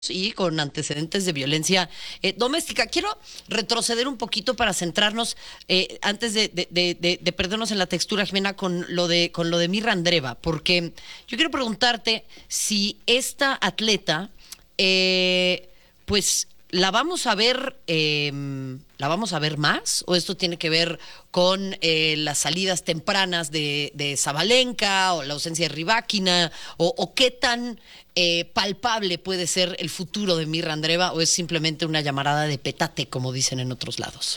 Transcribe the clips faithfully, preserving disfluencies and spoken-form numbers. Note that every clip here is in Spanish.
y con antecedentes de violencia eh, doméstica. Quiero retroceder un poquito para centrarnos, eh, antes de, de, de, de, de perdernos en la textura, Jimena, con lo de, con lo de Mirra Andreva, porque yo quiero preguntarte si esta atleta, eh, pues, la vamos a ver, eh, la vamos a ver más, o esto tiene que ver con eh, las salidas tempranas de, de Sabalenka o la ausencia de Rybakina, o, o qué tan eh, palpable puede ser el futuro de Mirra Andreva, o es simplemente una llamarada de petate, como dicen en otros lados.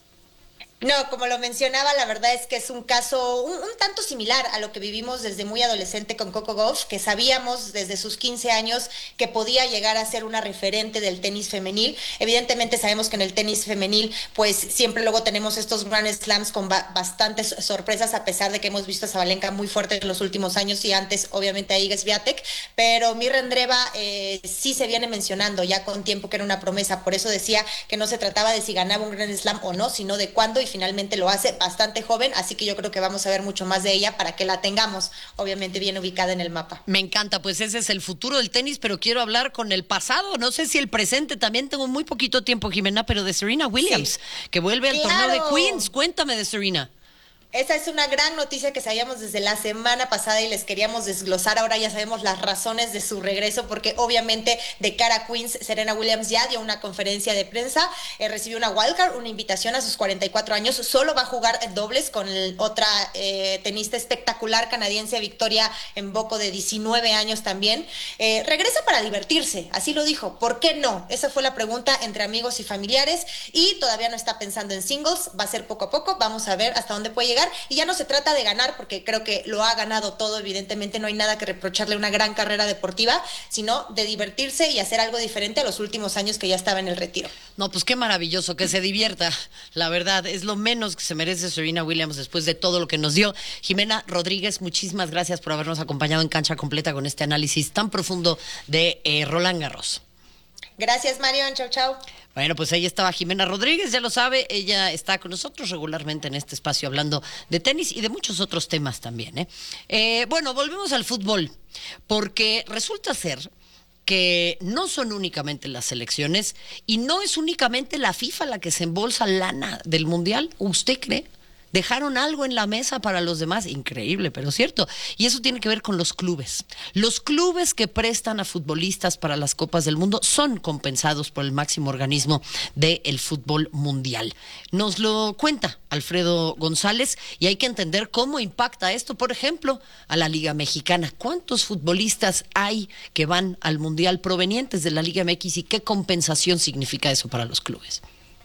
No, como lo mencionaba, la verdad es que es un caso un, un tanto similar a lo que vivimos desde muy adolescente con Coco Gauff, que sabíamos desde sus quince años que podía llegar a ser una referente del tenis femenil. Evidentemente sabemos que en el tenis femenil pues siempre luego tenemos estos Grand Slams con ba bastantes sorpresas, a pesar de que hemos visto a Sabalenka muy fuerte en los últimos años y antes obviamente a Iga Swiatek, pero Mirra Andreva eh, sí se viene mencionando ya con tiempo que era una promesa. Por eso decía que no se trataba de si ganaba un Grand Slam o no, sino de cuándo, y finalmente lo hace bastante joven, así que yo creo que vamos a ver mucho más de ella para que la tengamos obviamente bien ubicada en el mapa. Me encanta, pues ese es el futuro del tenis, pero quiero hablar con el pasado, no sé si el presente también. Tengo muy poquito tiempo, Jimena, pero de Serena Williams, sí, que vuelve al ¡Claro! torneo de Queens. Cuéntame de Serena. Esa es una gran noticia que sabíamos desde la semana pasada y les queríamos desglosar. Ahora ya sabemos las razones de su regreso, porque obviamente de cara a Queens, Serena Williams ya dio una conferencia de prensa, eh, recibió una wildcard, una invitación a sus cuarenta y cuatro años. Solo va a jugar dobles con el, otra eh, tenista espectacular canadiense, Victoria Mboko, de diecinueve años también. Eh, regresa para divertirse, así lo dijo. ¿Por qué no? Esa fue la pregunta entre amigos y familiares, y todavía no está pensando en singles. Va a ser poco a poco, vamos a ver hasta dónde puede llegar. Y ya no se trata de ganar, porque creo que lo ha ganado todo, evidentemente no hay nada que reprocharle, una gran carrera deportiva, sino de divertirse y hacer algo diferente a los últimos años que ya estaba en el retiro. No, pues qué maravilloso, que se divierta, la verdad, es lo menos que se merece Serena Williams después de todo lo que nos dio. Jimena Rodríguez, muchísimas gracias por habernos acompañado en Cancha Completa con este análisis tan profundo de eh, Roland Garros. Gracias, Marion, chau, chau. Bueno, pues ahí estaba Jimena Rodríguez, ya lo sabe, ella está con nosotros regularmente en este espacio hablando de tenis y de muchos otros temas también, ¿eh? Eh, bueno, volvemos al fútbol, porque resulta ser que no son únicamente las selecciones y no es únicamente la FIFA la que se embolsa lana del Mundial. ¿Usted cree? Dejaron algo en la mesa para los demás, increíble, pero cierto. Y eso tiene que ver con los clubes. Los clubes que prestan a futbolistas para las Copas del Mundo son compensados por el máximo organismo del fútbol mundial. Nos lo cuenta Alfredo González, y hay que entender cómo impacta esto, por ejemplo, a la Liga Mexicana. ¿Cuántos futbolistas hay que van al Mundial provenientes de la Liga M X y qué compensación significa eso para los clubes?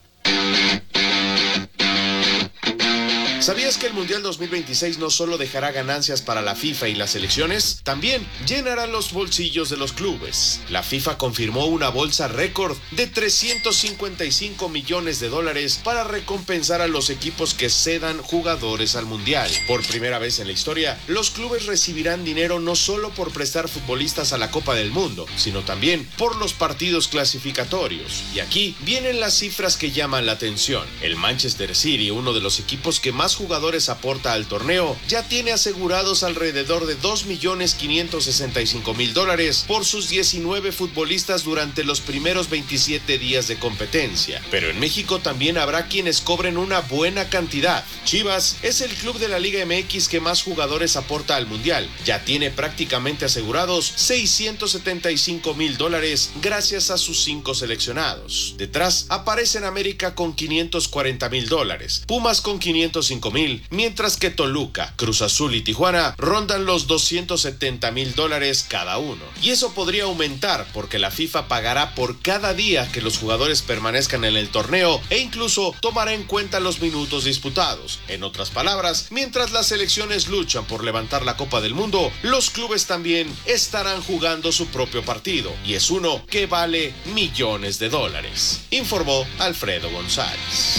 ¿Sabías que el Mundial dos mil veintiséis no solo dejará ganancias para la FIFA y las selecciones? También llenará los bolsillos de los clubes. La FIFA confirmó una bolsa récord de trescientos cincuenta y cinco millones de dólares para recompensar a los equipos que cedan jugadores al Mundial. Por primera vez en la historia, los clubes recibirán dinero no solo por prestar futbolistas a la Copa del Mundo, sino también por los partidos clasificatorios. Y aquí vienen las cifras que llaman la atención. El Manchester City, uno de los equipos que más jugadores aporta al torneo, ya tiene asegurados alrededor de dos millones quinientos sesenta y cinco mil dólares por sus diecinueve futbolistas durante los primeros veintisiete días de competencia. Pero en México también habrá quienes cobren una buena cantidad. Chivas es el club de la Liga M X que más jugadores aporta al Mundial. Ya tiene prácticamente asegurados seiscientos setenta y cinco mil dólares gracias a sus cinco seleccionados. Detrás aparecen América con quinientos cuarenta mil dólares, Pumas con quinientos cinco mil, mientras que Toluca, Cruz Azul y Tijuana rondan los doscientos setenta mil dólares cada uno. Y eso podría aumentar porque la FIFA pagará por cada día que los jugadores permanezcan en el torneo e incluso tomará en cuenta los minutos disputados. En otras palabras, mientras las selecciones luchan por levantar la Copa del Mundo, los clubes también estarán jugando su propio partido, y es uno que vale millones de dólares, informó Alfredo González.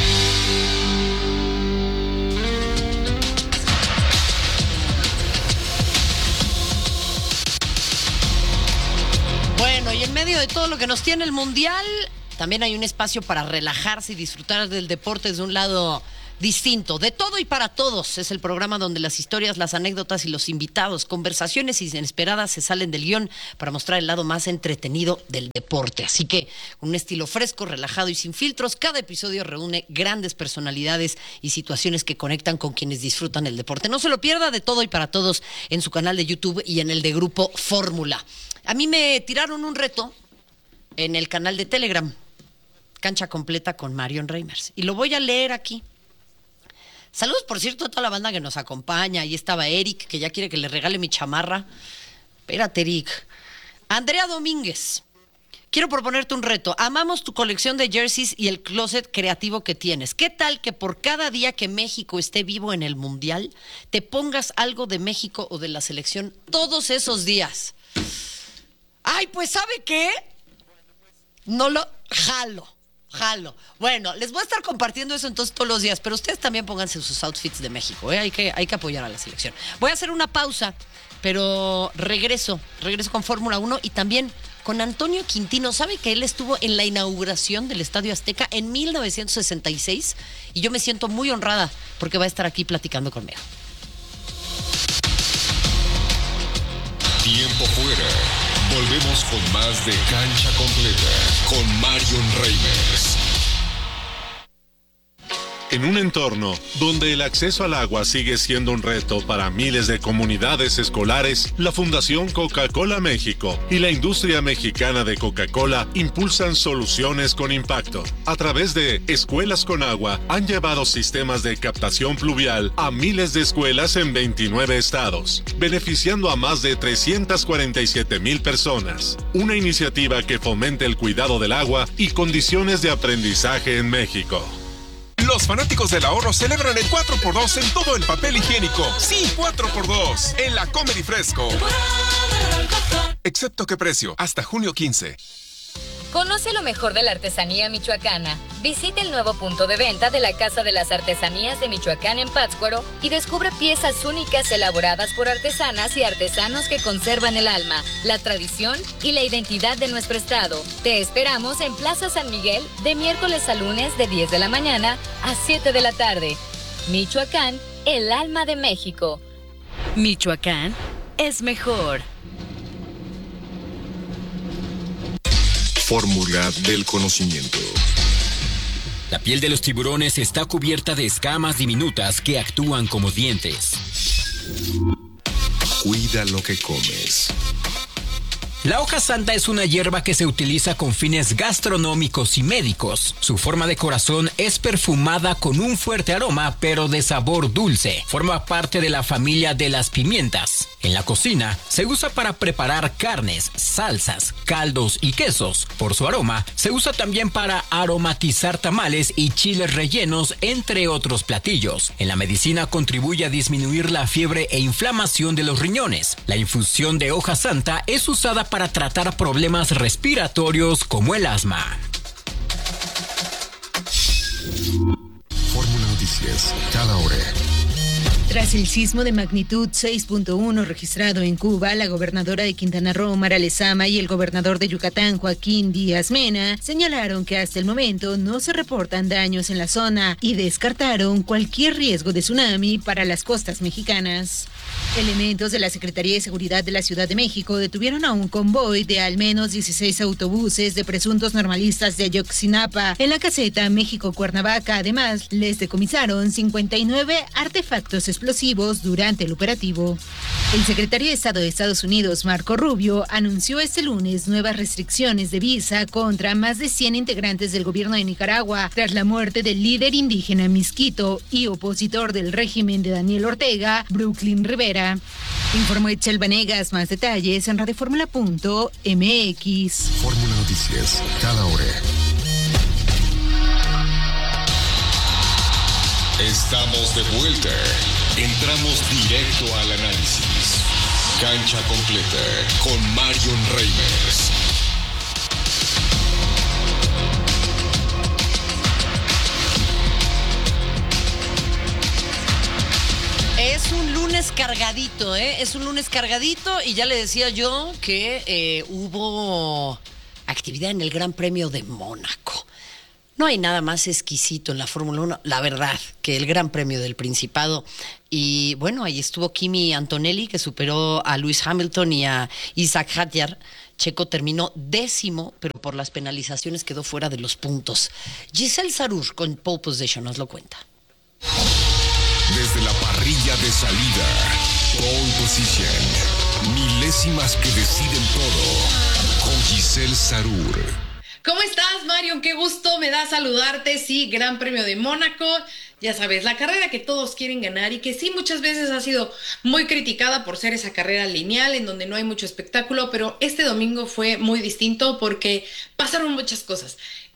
Bueno, y en medio de todo lo que nos tiene el Mundial, también hay un espacio para relajarse y disfrutar del deporte desde un lado distinto. De todo y para todos es el programa donde las historias, las anécdotas y los invitados, conversaciones inesperadas se salen del guión para mostrar el lado más entretenido del deporte. Así que con un estilo fresco, relajado y sin filtros, cada episodio reúne grandes personalidades y situaciones que conectan con quienes disfrutan el deporte. No se lo pierda, De todo y para todos en su canal de YouTube y en el de Grupo Fórmula. A mí me tiraron un reto en el canal de Telegram, Cancha Completa con Marion Reimers, y lo voy a leer aquí. Saludos, por cierto, a toda la banda que nos acompaña. Ahí estaba Eric, que ya quiere que le regale mi chamarra. Espérate, Eric. Andrea Domínguez, quiero proponerte un reto. Amamos tu colección de jerseys y el closet creativo que tienes. ¿Qué tal que por cada día que México esté vivo en el Mundial, te pongas algo de México o de la selección todos esos días? Ay, pues, ¿sabe qué? No lo jalo, jalo. Bueno, les voy a estar compartiendo eso entonces todos los días, pero ustedes también pónganse sus outfits de México, ¿eh? Hay que, hay que apoyar a la selección. Voy a hacer una pausa, pero regreso, regreso con Fórmula uno y también con Antonio Quintino. ¿Sabe que él estuvo en la inauguración del Estadio Azteca en mil novecientos sesenta y seis? Y yo me siento muy honrada porque va a estar aquí platicando conmigo. Tiempo fuera. Volvemos con más de Cancha Completa con Marion Reimers. En un entorno donde el acceso al agua sigue siendo un reto para miles de comunidades escolares, la Fundación Coca-Cola México y la industria mexicana de Coca-Cola impulsan soluciones con impacto. A través de Escuelas con Agua, han llevado sistemas de captación pluvial a miles de escuelas en veintinueve estados, beneficiando a más de trescientas cuarenta y siete mil personas. Una iniciativa que fomenta el cuidado del agua y condiciones de aprendizaje en México. Los fanáticos del ahorro celebran el cuatro por dos en todo el papel higiénico. Sí, cuatro por dos en la Comedy Fresco. Excepto qué precio, hasta junio quince. Conoce lo mejor de la artesanía michoacana. Visita el nuevo punto de venta de la Casa de las Artesanías de Michoacán en Pátzcuaro y descubre piezas únicas elaboradas por artesanas y artesanos que conservan el alma, la tradición y la identidad de nuestro estado. Te esperamos en Plaza San Miguel de miércoles a lunes de diez de la mañana a siete de la tarde. Michoacán, el alma de México. Michoacán es mejor. Fórmula del conocimiento. La piel de los tiburones está cubierta de escamas diminutas que actúan como dientes. Cuida lo que comes. La hoja santa es una hierba que se utiliza con fines gastronómicos y médicos. Su forma de corazón es perfumada con un fuerte aroma, pero de sabor dulce. Forma parte de la familia de las pimientas. En la cocina, se usa para preparar carnes, salsas, caldos y quesos. Por su aroma, se usa también para aromatizar tamales y chiles rellenos, entre otros platillos. En la medicina contribuye a disminuir la fiebre e inflamación de los riñones. La infusión de hoja santa es usada para tratar problemas respiratorios como el asma. Fórmula Noticias, cada hora. Tras el sismo de magnitud seis punto uno registrado en Cuba, la gobernadora de Quintana Roo, Mara Lezama, y el gobernador de Yucatán, Joaquín Díaz Mena, señalaron que hasta el momento no se reportan daños en la zona y descartaron cualquier riesgo de tsunami para las costas mexicanas. Elementos de la Secretaría de Seguridad de la Ciudad de México detuvieron a un convoy de al menos dieciséis autobuses de presuntos normalistas de Ayotzinapa en la caseta México-Cuernavaca. Además, les decomisaron cincuenta y nueve artefactos explosivos durante el operativo. El secretario de Estado de Estados Unidos, Marco Rubio, anunció este lunes nuevas restricciones de visa contra más de cien integrantes del gobierno de Nicaragua tras la muerte del líder indígena Misquito y opositor del régimen de Daniel Ortega, Brooklyn Rivera. Informó Etchel Vanegas. Más detalles en radioformula punto m x. Fórmula Noticias, cada hora. Estamos de vuelta. Entramos directo al análisis. Cancha Completa con Marion Reimers. Es un lunes cargadito, ¿eh? Es un lunes cargadito y ya le decía yo que eh, hubo actividad en el Gran Premio de Mónaco. No hay nada más exquisito en la Fórmula uno, la verdad, que el Gran Premio del Principado. Y bueno, ahí estuvo Kimi Antonelli, que superó a Lewis Hamilton y a Isaac Hadjar. Checo terminó décimo, pero por las penalizaciones quedó fuera de los puntos. Giselle Sarur con pole position nos lo cuenta. Desde la parrilla de salida, pole position, milésimas que deciden todo, con Giselle Sarur. ¿Cómo estás, Marion? Qué gusto me da saludarte. Sí, Gran Premio de Mónaco. Ya sabes, la carrera que todos quieren ganar y que sí muchas veces ha sido muy criticada por ser esa carrera lineal en donde no hay mucho espectáculo, pero este domingo fue muy distinto porque pasaron muchas cosas.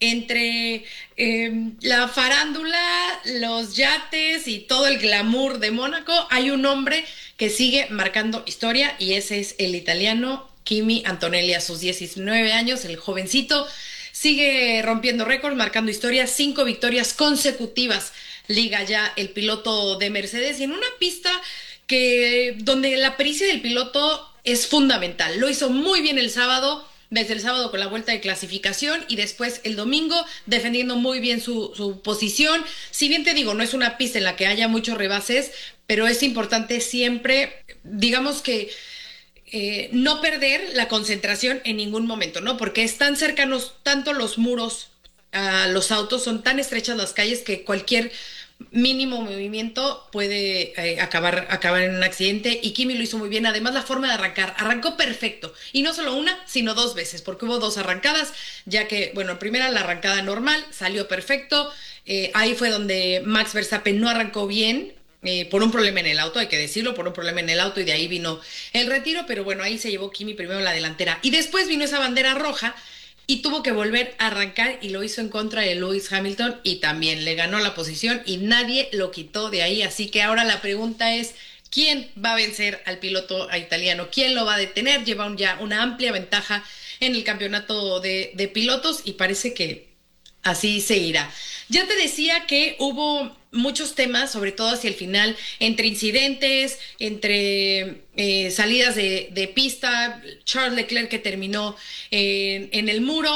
Entre eh, la farándula, los yates y todo el glamour de Mónaco, hay un hombre que sigue marcando historia y ese es el italiano Kimi Antonelli. A sus diecinueve años, el jovencito sigue rompiendo récords, marcando historia, cinco victorias consecutivas liga ya el piloto de Mercedes y en una pista que donde la pericia del piloto es fundamental. Lo hizo muy bien el sábado, desde el sábado con la vuelta de clasificación y después el domingo defendiendo muy bien su, su posición. Si bien te digo, no es una pista en la que haya muchos rebases, pero es importante siempre, digamos que Eh, no perder la concentración en ningún momento, ¿no? Porque están cercanos tanto los muros a los autos, son tan estrechas las calles que cualquier mínimo movimiento puede eh, acabar, acabar en un accidente y Kimi lo hizo muy bien. Además, la forma de arrancar, arrancó perfecto y no solo una, sino dos veces, porque hubo dos arrancadas, ya que, bueno, en primera la arrancada normal, salió perfecto, eh, ahí fue donde Max Verstappen no arrancó bien, Eh, por un problema en el auto, hay que decirlo, por un problema en el auto y de ahí vino el retiro, pero bueno, ahí se llevó Kimi primero la delantera y después vino esa bandera roja y tuvo que volver a arrancar y lo hizo en contra de Lewis Hamilton y también le ganó la posición y nadie lo quitó de ahí, así que ahora la pregunta es ¿quién va a vencer al piloto italiano? ¿Quién lo va a detener? Lleva un, ya una amplia ventaja en el campeonato de, de pilotos y parece que así seguirá. Ya te decía que hubo muchos temas, sobre todo hacia el final, entre incidentes, entre eh, salidas de, de pista, Charles Leclerc que terminó eh, en el muro,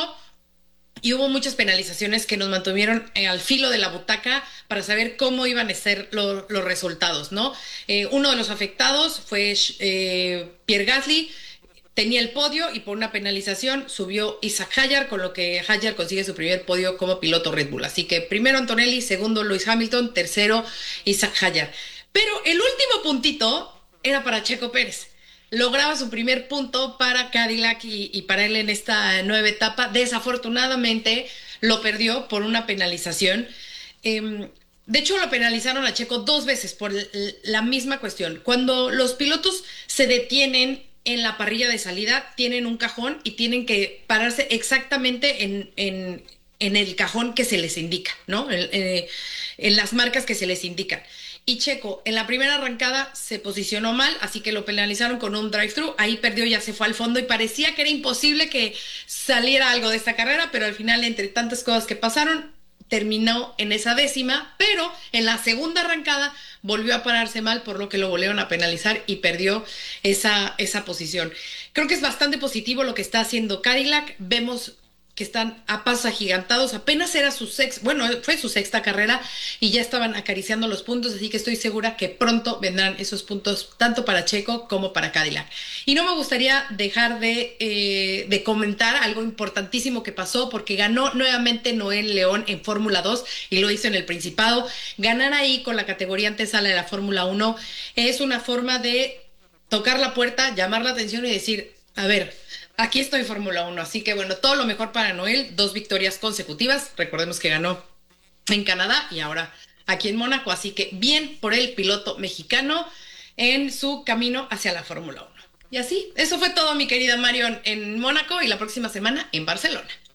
y hubo muchas penalizaciones que nos mantuvieron eh, al filo de la butaca para saber cómo iban a ser lo, los resultados, ¿no? Eh, uno de los afectados fue eh, Pierre Gasly. Tenía el podio y por una penalización subió Isaac Hadjar, con lo que Hadjar consigue su primer podio como piloto Red Bull. Así que primero Antonelli, segundo Lewis Hamilton, tercero Isaac Hadjar. Pero el último puntito era para Checo Pérez. Lograba su primer punto para Cadillac y, y para él en esta nueva etapa. Desafortunadamente lo perdió por una penalización. Eh, De hecho, lo penalizaron a Checo dos veces por la misma cuestión. Cuando los pilotos se detienen en la parrilla de salida, tienen un cajón y tienen que pararse exactamente en, en, en el cajón que se les indica, ¿no? En, eh, en las marcas que se les indican. Y Checo, en la primera arrancada se posicionó mal, así que lo penalizaron con un drive-thru. Ahí perdió, ya se fue al fondo y parecía que era imposible que saliera algo de esta carrera, pero al final, entre tantas cosas que pasaron, terminó en esa décima, pero en la segunda arrancada volvió a pararse mal, por lo que lo volvieron a penalizar y perdió esa, esa posición. Creo que es bastante positivo lo que está haciendo Cadillac. Vemos que están a pasos agigantados, apenas era su sexta, bueno, fue su sexta carrera y ya estaban acariciando los puntos, así que estoy segura que pronto vendrán esos puntos tanto para Checo como para Cadillac. Y no me gustaría dejar de, eh, de comentar algo importantísimo que pasó, porque ganó nuevamente Noel León en Fórmula dos y lo hizo en el Principado. Ganar ahí con la categoría antesala de la Fórmula uno es una forma de tocar la puerta, llamar la atención y decir, a ver, aquí estoy Fórmula uno, así que bueno, todo lo mejor para Noel, dos victorias consecutivas, recordemos que ganó en Canadá y ahora aquí en Mónaco, así que bien por el piloto mexicano en su camino hacia la Fórmula uno. Y así, eso fue todo, mi querida Marion, en Mónaco y la próxima semana en Barcelona.